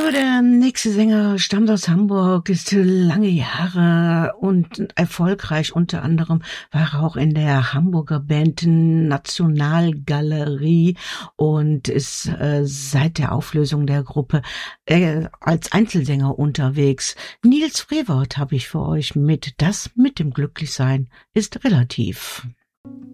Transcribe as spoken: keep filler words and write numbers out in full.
Ja, der nächste Sänger stammt aus Hamburg, ist lange Jahre und erfolgreich. Unter anderem war er auch in der Hamburger Band Nationalgalerie und ist äh, seit der Auflösung der Gruppe äh, als Einzelsänger unterwegs. Nils Frevert habe ich für euch mit Das mit dem Glücklichsein ist relativ.